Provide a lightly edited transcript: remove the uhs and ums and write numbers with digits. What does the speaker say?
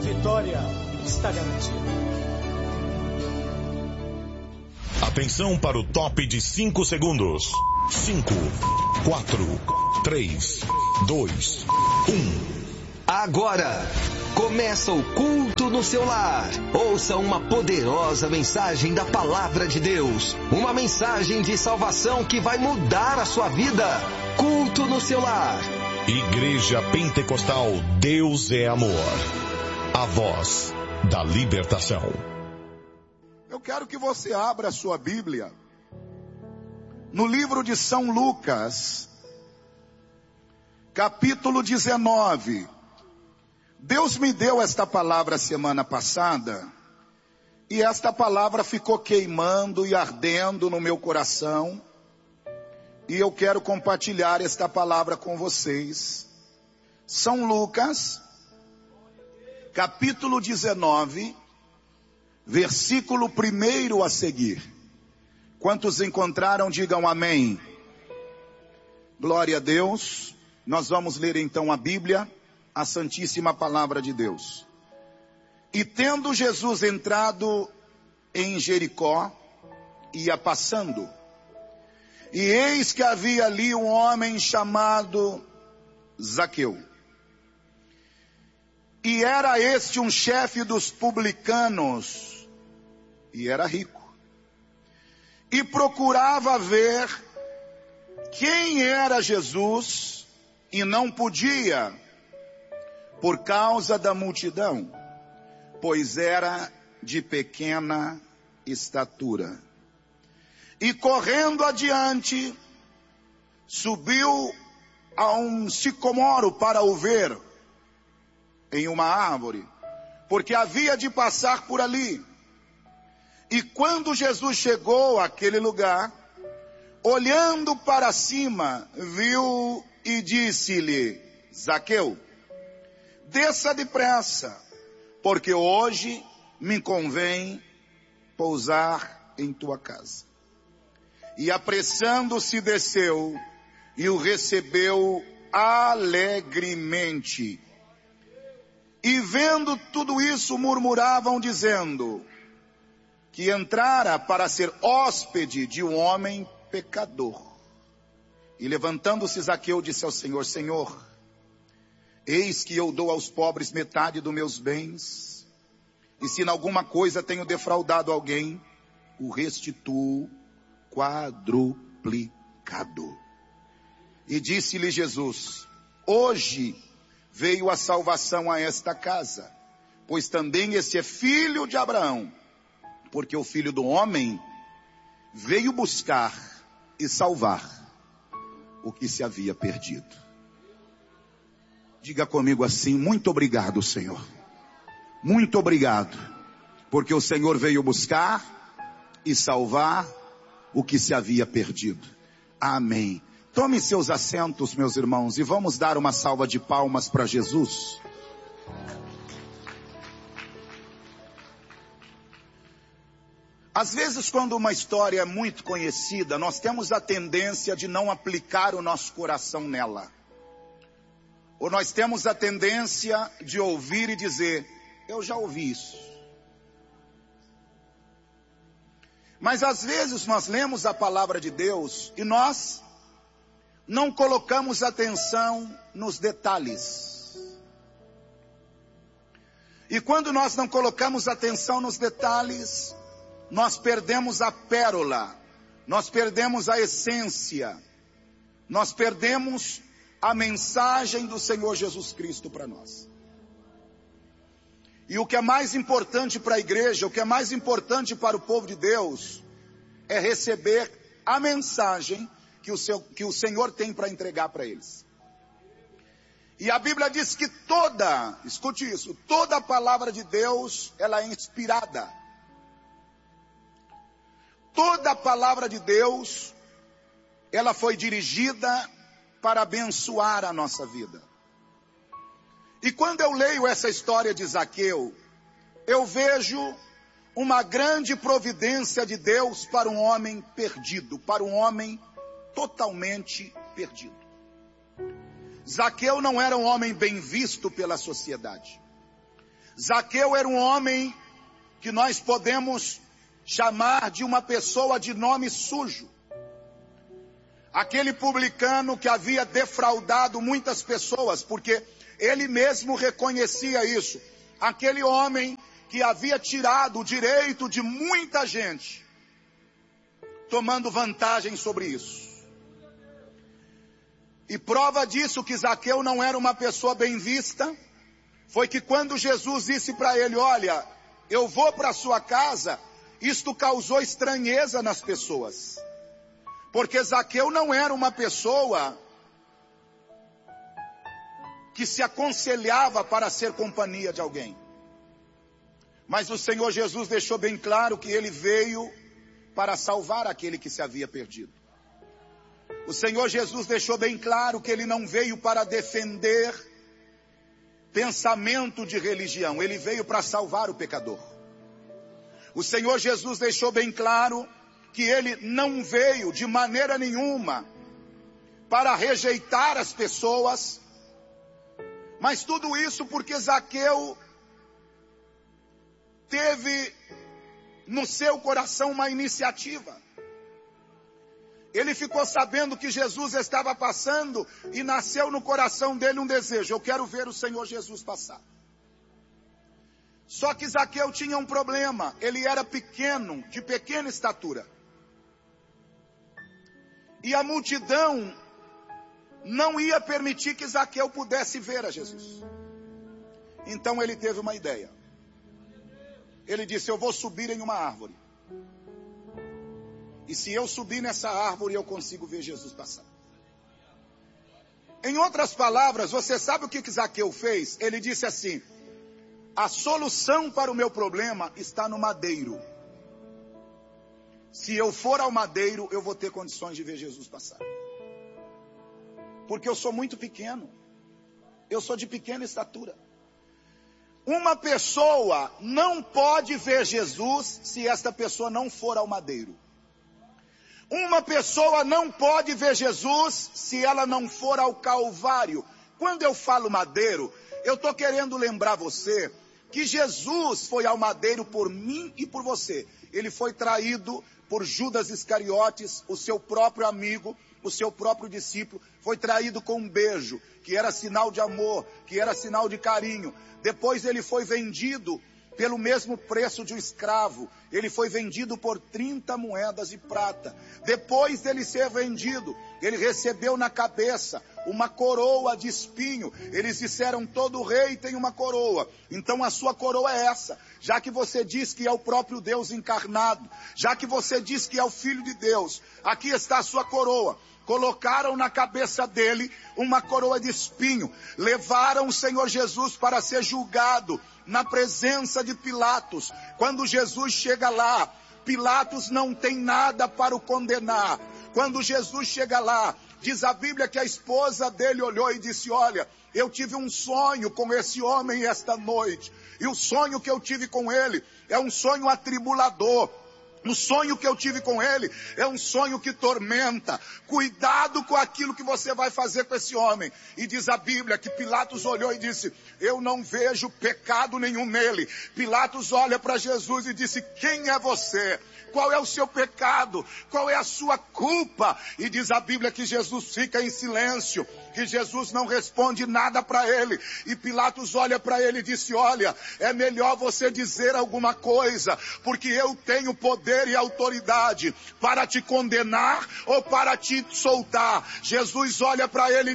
vitória está garantida. Atenção para o top de 5 segundos. 5, 4, 3, 2, 1. Agora começa o culto no seu lar. Ouça uma poderosa mensagem da palavra de Deus. Uma mensagem de salvação que vai mudar a sua vida. Culto no seu lar. Igreja Pentecostal Deus é Amor. A voz da libertação. Eu quero que você abra a sua Bíblia no livro de São Lucas, capítulo 19. Deus me deu esta palavra semana passada, e esta palavra ficou queimando e ardendo no meu coração, e eu quero compartilhar esta palavra com vocês. São Lucas, capítulo 19, versículo 1 a seguir. Quantos encontraram, digam amém. Glória a Deus. Nós vamos ler então a Bíblia, a Santíssima Palavra de Deus. E tendo Jesus entrado em Jericó, ia passando. E eis que havia ali um homem chamado Zaqueu. E era este um chefe dos publicanos, e era rico. E procurava ver quem era Jesus, e não podia, por causa da multidão, pois era de pequena estatura. E correndo adiante, subiu a um sicomoro para o ver em uma árvore, porque havia de passar por ali. E quando Jesus chegou àquele lugar, olhando para cima, viu e disse-lhe: Zaqueu, desça depressa, porque hoje me convém pousar em tua casa. E apressando-se desceu e o recebeu alegremente. E vendo tudo isso murmuravam dizendo que entrara para ser hóspede de um homem pecador. E levantando-se Zaqueu disse ao Senhor: Senhor, eis que eu dou aos pobres metade dos meus bens, e se em alguma coisa tenho defraudado alguém, o restituo quadruplicado. E disse-lhe Jesus: hoje veio a salvação a esta casa, pois também esse é filho de Abraão, porque o Filho do Homem veio buscar e salvar o que se havia perdido. Diga comigo assim: muito obrigado, Senhor. Muito obrigado, porque o Senhor veio buscar e salvar o que se havia perdido. Amém. Tome seus assentos, meus irmãos, e vamos dar uma salva de palmas para Jesus. Às vezes, quando uma história é muito conhecida, nós temos a tendência de não aplicar o nosso coração nela. Ou nós temos a tendência de ouvir e dizer: eu já ouvi isso. Mas às vezes nós lemos a palavra de Deus e nós não colocamos atenção nos detalhes. E quando nós não colocamos atenção nos detalhes, nós perdemos a pérola, nós perdemos a essência, nós perdemos a mensagem do Senhor Jesus Cristo para nós. E o que é mais importante para a igreja, o que é mais importante para o povo de Deus, é receber a mensagem que o Senhor tem para entregar para eles. E a Bíblia diz que escute isso, toda a palavra de Deus, ela é inspirada. Toda a palavra de Deus, ela foi dirigida para abençoar a nossa vida. E quando eu leio essa história de Zaqueu, eu vejo uma grande providência de Deus para um homem perdido, para um homem totalmente perdido. Zaqueu não era um homem bem visto pela sociedade. Zaqueu era um homem que nós podemos chamar de uma pessoa de nome sujo. Aquele publicano que havia defraudado muitas pessoas, porque ele mesmo reconhecia isso. Aquele homem que havia tirado o direito de muita gente, tomando vantagem sobre isso. E prova disso que Zaqueu não era uma pessoa bem vista, foi que quando Jesus disse para ele, olha, eu vou para a sua casa, isto causou estranheza nas pessoas. Porque Zaqueu não era uma pessoa que se aconselhava para ser companhia de alguém. Mas o Senhor Jesus deixou bem claro que ele veio para salvar aquele que se havia perdido. O Senhor Jesus deixou bem claro que ele não veio para defender pensamento de religião, ele veio para salvar o pecador. O Senhor Jesus deixou bem claro que ele não veio de maneira nenhuma para rejeitar as pessoas, mas tudo isso porque Zaqueu teve no seu coração uma iniciativa. Ele ficou sabendo que Jesus estava passando e nasceu no coração dele um desejo, eu quero ver o Senhor Jesus passar. Só que Zaqueu tinha um problema, ele era pequeno, de pequena estatura. E a multidão não ia permitir que Zaqueu pudesse ver a Jesus. Então ele teve uma ideia. Ele disse, eu vou subir em uma árvore. E se eu subir nessa árvore, eu consigo ver Jesus passar. Em outras palavras, você sabe o que Zaqueu fez? Ele disse assim, a solução para o meu problema está no madeiro. Se eu for ao madeiro, eu vou ter condições de ver Jesus passar. Porque eu sou muito pequeno. Eu sou de pequena estatura. Uma pessoa não pode ver Jesus se esta pessoa não for ao madeiro. Uma pessoa não pode ver Jesus se ela não for ao Calvário. Quando eu falo madeiro, eu estou querendo lembrar você que Jesus foi ao madeiro por mim e por você. Ele foi traído por Judas Iscariotes, o seu próprio amigo, o seu próprio discípulo. Foi traído com um beijo, que era sinal de amor, que era sinal de carinho. Depois ele foi vendido pelo mesmo preço de um escravo. Ele foi vendido por 30 moedas de prata. Depois dele ser vendido, ele recebeu na cabeça uma coroa de espinho. Eles disseram, todo rei tem uma coroa. Então a sua coroa é essa. Já que você diz que é o próprio Deus encarnado, já que você diz que é o Filho de Deus, aqui está a sua coroa. Colocaram na cabeça dele uma coroa de espinho. Levaram o Senhor Jesus para ser julgado na presença de Pilatos. Quando Jesus chega lá, Pilatos não tem nada para o condenar. Quando Jesus chega lá, diz a Bíblia que a esposa dele olhou e disse, olha, eu tive um sonho com esse homem esta noite. E o sonho que eu tive com ele é um sonho atribulador. O sonho que eu tive com ele é um sonho que tormenta. Cuidado com aquilo que você vai fazer com esse homem. E diz a Bíblia que Pilatos olhou e disse, eu não vejo pecado nenhum nele. Pilatos olha para Jesus e disse, quem é você? Qual é o seu pecado? Qual é a sua culpa? E diz a Bíblia que Jesus fica em silêncio, que Jesus não responde nada para ele. E Pilatos olha para ele e disse, olha, é melhor você dizer alguma coisa, porque eu tenho poder e autoridade para te condenar ou para te soltar. Jesus olha para ele